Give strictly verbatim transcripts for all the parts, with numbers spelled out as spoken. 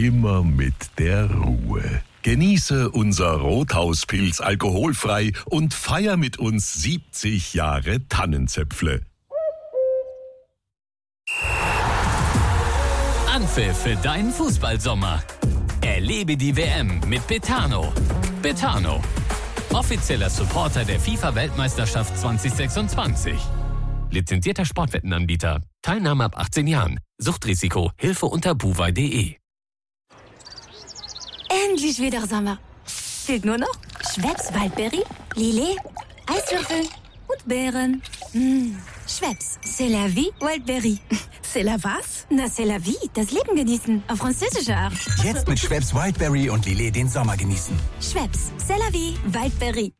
immer mit der Ruhe. Genieße unser Rothauspilz alkoholfrei und feier mit uns siebzig Jahre Tannenzäpfle. Anpfiff für deinen Fußballsommer. Erlebe die W M mit Betano. Betano, offizieller Supporter der FIFA-Weltmeisterschaft zwanzig sechsundzwanzig. Lizenzierter Sportwettenanbieter. Teilnahme ab achtzehn Jahren. Suchtrisiko. Hilfe unter buwei punkt de. Endlich wieder Sommer. Fehlt nur noch Schweppes Waldberry, Lillet, Eiswürfel und Beeren. Mmh. Schweppes, c'est la vie Waldberry. C'est la was? Na, c'est la vie, das Leben genießen. Auf französische Art. Jetzt mit Schweppes Wildberry und Lillet den Sommer genießen. Schweppes, c'est la vie Waldberry.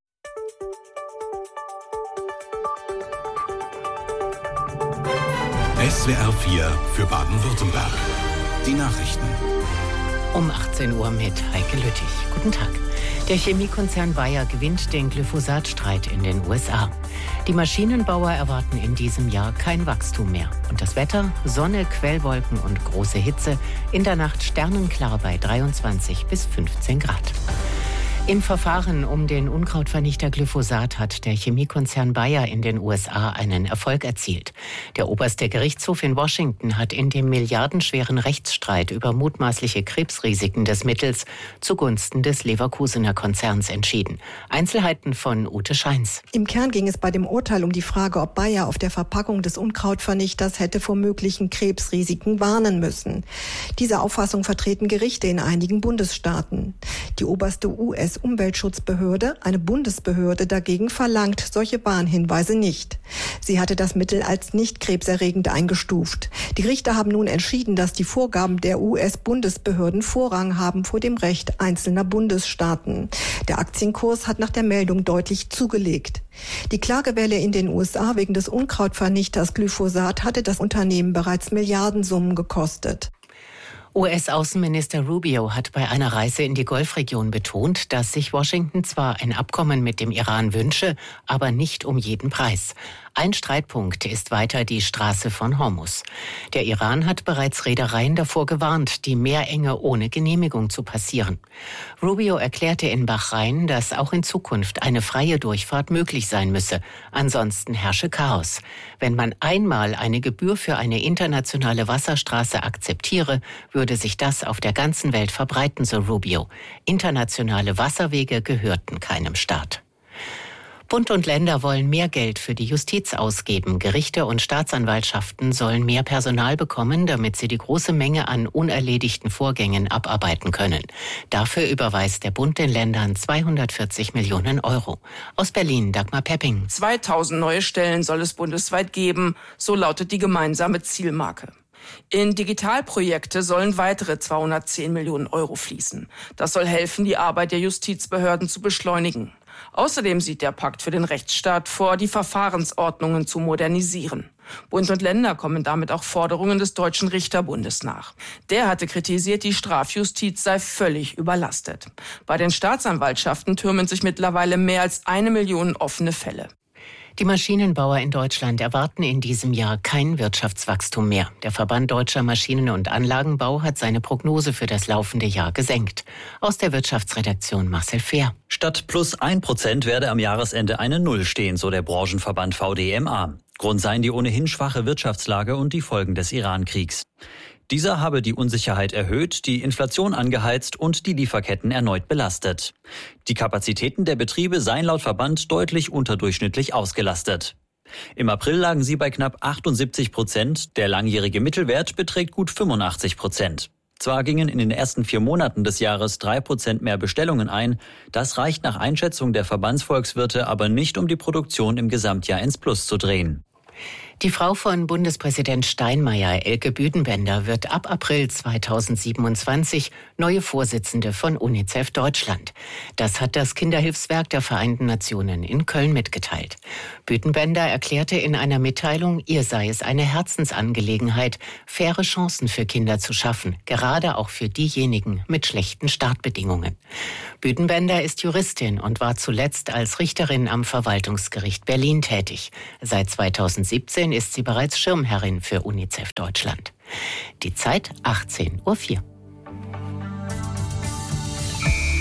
S W R vier für Baden-Württemberg. Die Nachrichten. Um achtzehn Uhr mit Heike Lüttich. Guten Tag. Der Chemiekonzern Bayer gewinnt den Glyphosat-Streit in den U S A. Die Maschinenbauer erwarten in diesem Jahr kein Wachstum mehr. Und das Wetter? Sonne, Quellwolken und große Hitze. In der Nacht sternenklar bei dreiundzwanzig bis fünfzehn Grad. Im Verfahren um den Unkrautvernichter Glyphosat hat der Chemiekonzern Bayer in den U S A einen Erfolg erzielt. Der oberste Gerichtshof in Washington hat in dem milliardenschweren Rechtsstreit über mutmaßliche Krebsrisiken des Mittels zugunsten des Leverkusener Konzerns entschieden. Einzelheiten von Ute Scheins. Im Kern ging es bei dem Urteil um die Frage, ob Bayer auf der Verpackung des Unkrautvernichters hätte vor möglichen Krebsrisiken warnen müssen. Diese Auffassung vertreten Gerichte in einigen Bundesstaaten. Die oberste U S-Umweltschutzbehörde, eine Bundesbehörde dagegen, verlangt solche Warnhinweise nicht. Sie hatte das Mittel als nicht krebserregend eingestuft. Die Richter haben nun entschieden, dass die Vorgaben der U S-Bundesbehörden Vorrang haben vor dem Recht einzelner Bundesstaaten. Der Aktienkurs hat nach der Meldung deutlich zugelegt. Die Klagewelle in den U S A wegen des Unkrautvernichters Glyphosat hatte das Unternehmen bereits Milliardensummen gekostet. U S-Außenminister Rubio hat bei einer Reise in die Golfregion betont, dass sich Washington zwar ein Abkommen mit dem Iran wünsche, aber nicht um jeden Preis. Ein Streitpunkt ist weiter die Straße von Hormuz. Der Iran hat bereits Reedereien davor gewarnt, die Meerenge ohne Genehmigung zu passieren. Rubio erklärte in Bahrain, dass auch in Zukunft eine freie Durchfahrt möglich sein müsse. Ansonsten herrsche Chaos. Wenn man einmal eine Gebühr für eine internationale Wasserstraße akzeptiere, würde sich das auf der ganzen Welt verbreiten, so Rubio. Internationale Wasserwege gehörten keinem Staat. Bund und Länder wollen mehr Geld für die Justiz ausgeben. Gerichte und Staatsanwaltschaften sollen mehr Personal bekommen, damit sie die große Menge an unerledigten Vorgängen abarbeiten können. Dafür überweist der Bund den Ländern zweihundertvierzig Millionen Euro. Aus Berlin, Dagmar Pepping. zweitausend neue Stellen soll es bundesweit geben, so lautet die gemeinsame Zielmarke. In Digitalprojekte sollen weitere zweihundertzehn Millionen Euro fließen. Das soll helfen, die Arbeit der Justizbehörden zu beschleunigen. Außerdem sieht der Pakt für den Rechtsstaat vor, die Verfahrensordnungen zu modernisieren. Bund und Länder kommen damit auch Forderungen des Deutschen Richterbundes nach. Der hatte kritisiert, die Strafjustiz sei völlig überlastet. Bei den Staatsanwaltschaften türmen sich mittlerweile mehr als eine Million offene Fälle. Die Maschinenbauer in Deutschland erwarten in diesem Jahr kein Wirtschaftswachstum mehr. Der Verband Deutscher Maschinen- und Anlagenbau hat seine Prognose für das laufende Jahr gesenkt. Aus der Wirtschaftsredaktion Marcel Fehr. Statt plus ein Prozent werde am Jahresende eine Null stehen, so der Branchenverband V D M A. Grund seien die ohnehin schwache Wirtschaftslage und die Folgen des Iran-Kriegs. Dieser habe die Unsicherheit erhöht, die Inflation angeheizt und die Lieferketten erneut belastet. Die Kapazitäten der Betriebe seien laut Verband deutlich unterdurchschnittlich ausgelastet. Im April lagen sie bei knapp achtundsiebzig Prozent, der langjährige Mittelwert beträgt gut fünfundachtzig Prozent. Zwar gingen in den ersten vier Monaten des Jahres drei Prozent mehr Bestellungen ein, das reicht nach Einschätzung der Verbandsvolkswirte aber nicht, um die Produktion im Gesamtjahr ins Plus zu drehen. Die Frau von Bundespräsident Steinmeier, Elke Büdenbender, wird ab April zweitausendsiebenundzwanzig neue Vorsitzende von UNICEF Deutschland. Das hat das Kinderhilfswerk der Vereinten Nationen in Köln mitgeteilt. Büdenbender erklärte in einer Mitteilung, ihr sei es eine Herzensangelegenheit, faire Chancen für Kinder zu schaffen, gerade auch für diejenigen mit schlechten Startbedingungen. Büdenbender ist Juristin und war zuletzt als Richterin am Verwaltungsgericht Berlin tätig. Seit zweitausendsiebzehn ist sie bereits Schirmherrin für UNICEF Deutschland. Die Zeit achtzehn Uhr vier.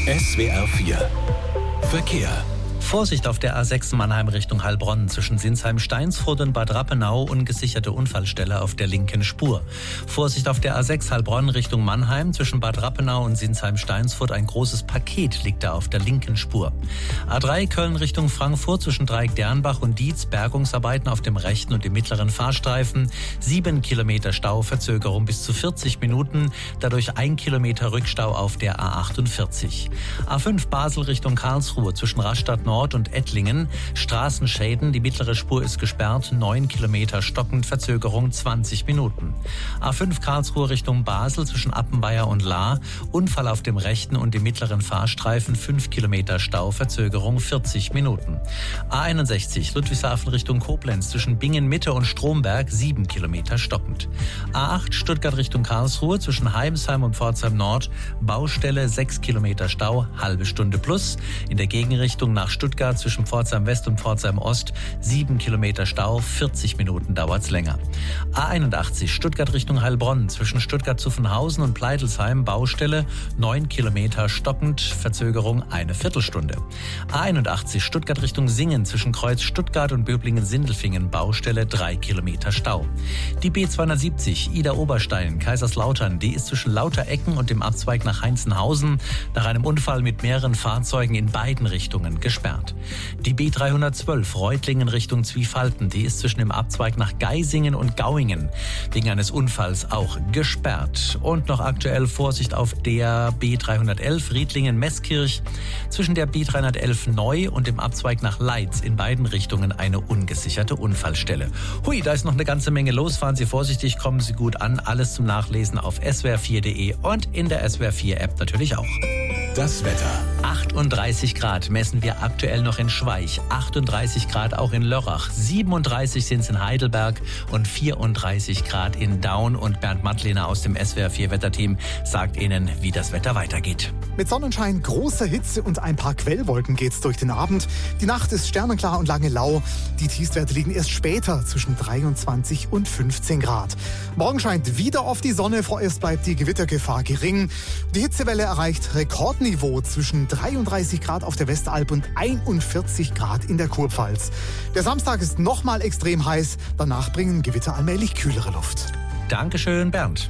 S W R vier Verkehr. Vorsicht auf der A sechs Mannheim Richtung Heilbronn zwischen Sinsheim-Steinsfurt und Bad Rappenau, ungesicherte Unfallstelle auf der linken Spur. Vorsicht auf der A sechs Heilbronn Richtung Mannheim zwischen Bad Rappenau und Sinsheim-Steinsfurt, ein großes Paket liegt da auf der linken Spur. A drei Köln Richtung Frankfurt zwischen Dreieck-Dernbach und Dietz, Bergungsarbeiten auf dem rechten und dem mittleren Fahrstreifen, sieben Kilometer Stau, Verzögerung bis zu vierzig Minuten, dadurch ein Kilometer Rückstau auf der A achtundvierzig. A fünf Basel Richtung Karlsruhe zwischen Rastatt Nord und Ettlingen, Straßenschäden, die mittlere Spur ist gesperrt, neun Kilometer stockend, Verzögerung zwanzig Minuten. A fünf Karlsruhe Richtung Basel zwischen Appenweier und Lahr, Unfall auf dem rechten und dem mittleren Fahrstreifen, fünf Kilometer Stau, Verzögerung vierzig Minuten. A einundsechzig Ludwigshafen Richtung Koblenz zwischen Bingen Mitte und Stromberg, sieben Kilometer stockend. A acht Stuttgart Richtung Karlsruhe zwischen Heimsheim und Pforzheim Nord, Baustelle, sechs Kilometer Stau, halbe Stunde plus. In der Gegenrichtung nach Stuttgart zwischen Pforzheim West und Pforzheim Ost, sieben Kilometer Stau, vierzig Minuten dauert's länger. A einundachtzig Stuttgart Richtung Heilbronn zwischen Stuttgart-Zuffenhausen und Pleitelsheim, Baustelle, neun Kilometer stockend, Verzögerung eine Viertelstunde. A einundachtzig Stuttgart Richtung Singen zwischen Kreuz Stuttgart und Böblingen-Sindelfingen, Baustelle, drei Kilometer Stau. Die B zweihundertsiebzig Ida-Oberstein, Kaiserslautern, die ist zwischen Lauterecken und dem Abzweig nach Heinzenhausen nach einem Unfall mit mehreren Fahrzeugen in beiden Richtungen gesperrt. Die B dreihundertzwölf Reutlingen Richtung Zwiefalten, die ist zwischen dem Abzweig nach Geisingen und Gauingen wegen eines Unfalls auch gesperrt. Und noch aktuell Vorsicht auf der B dreihundertelf Riedlingen-Meßkirch zwischen der B dreihundertelf Neu und dem Abzweig nach Leitz, in beiden Richtungen eine ungesicherte Unfallstelle. Hui, da ist noch eine ganze Menge los. Fahren Sie vorsichtig, kommen Sie gut an. Alles zum Nachlesen auf S W R vier Punkt de und in der S W R vier App natürlich auch. Das Wetter. achtunddreißig Grad messen wir aktuell noch in Schweich, achtunddreißig Grad auch in Lörrach, siebenunddreißig sind es in Heidelberg und vierunddreißig Grad in Daun. Und Bernd Mattlehner aus dem S W R vier Wetterteam sagt Ihnen, wie das Wetter weitergeht. Mit Sonnenschein, großer Hitze und ein paar Quellwolken geht's durch den Abend. Die Nacht ist sternenklar und lange lau. Die Tiefstwerte liegen erst später zwischen dreiundzwanzig und fünfzehn Grad. Morgen scheint wieder oft die Sonne, vorerst bleibt die Gewittergefahr gering. Die Hitzewelle erreicht Rekordniveau zwischen dreiunddreißig Grad auf der Westalb und einundvierzig Grad in der Kurpfalz. Der Samstag ist nochmal extrem heiß, danach bringen Gewitter allmählich kühlere Luft. Dankeschön, Bernd.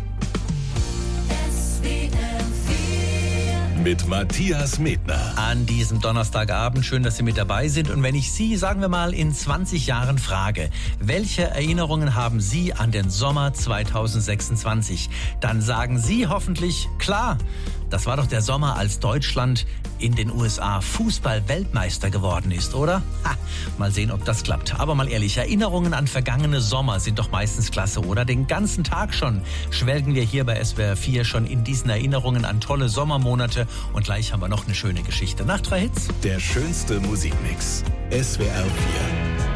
Mit Matthias Medtner. An diesem Donnerstagabend, schön, dass Sie mit dabei sind. Und wenn ich Sie, sagen wir mal, in zwanzig Jahren frage, welche Erinnerungen haben Sie an den Sommer zweitausendsechsundzwanzig? Dann sagen Sie hoffentlich, klar, das war doch der Sommer, als Deutschland in den U S A Fußball-Weltmeister geworden ist, oder? Ha, mal sehen, ob das klappt. Aber mal ehrlich, Erinnerungen an vergangene Sommer sind doch meistens klasse, oder? Den ganzen Tag schon schwelgen wir hier bei S W R vier schon in diesen Erinnerungen an tolle Sommermonate. Und gleich haben wir noch eine schöne Geschichte. Nach drei Hits. Der schönste Musikmix. S W R vier.